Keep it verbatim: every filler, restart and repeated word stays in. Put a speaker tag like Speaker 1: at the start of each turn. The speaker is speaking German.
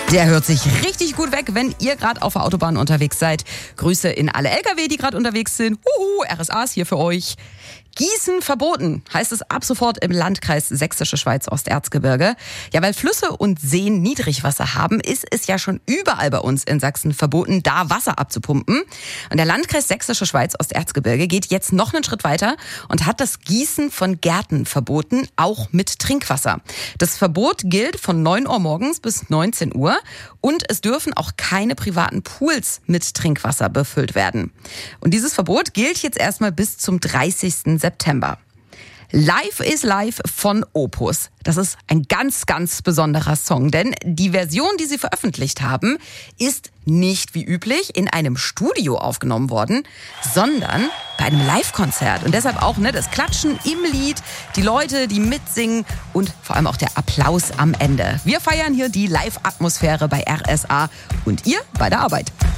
Speaker 1: Der hört sich richtig gut weg, wenn ihr gerade auf der Autobahn unterwegs seid. Grüße in alle L K W, die gerade unterwegs sind. Uhu, R S As hier für euch. Gießen verboten, heißt es ab sofort im Landkreis Sächsische Schweiz Osterzgebirge. Ja, weil Flüsse und Seen Niedrigwasser haben, ist es ja schon überall bei uns in Sachsen verboten, da Wasser abzupumpen. Und der Landkreis Sächsische Schweiz Osterzgebirge geht jetzt noch einen Schritt weiter und hat das Gießen von Gärten verboten, auch mit Trinkwasser. Das Verbot gilt von neun Uhr morgens bis neunzehn Uhr und es dürfen auch keine privaten Pools mit Trinkwasser befüllt werden. Und dieses Verbot gilt jetzt erstmal bis zum dreißigsten September. Live is Live von Opus. Das ist ein ganz, ganz besonderer Song, denn die Version, die sie veröffentlicht haben, ist nicht wie üblich in einem Studio aufgenommen worden, sondern bei einem Live-Konzert. Und deshalb auch ne, das Klatschen im Lied, die Leute, die mitsingen und vor allem auch der Applaus am Ende. Wir feiern hier die Live-Atmosphäre bei R S A und ihr bei der Arbeit.